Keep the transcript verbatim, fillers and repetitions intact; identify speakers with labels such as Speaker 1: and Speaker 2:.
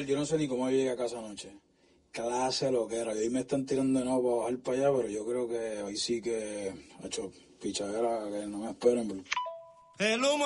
Speaker 1: brother, yo no sé ni cómo yo llegué a casa anoche. Clase lo que era. Y hoy me están tirando de nuevo para bajar para allá, pero yo creo que hoy sí que ha hecho pichadera que no me esperen. Bro. El humo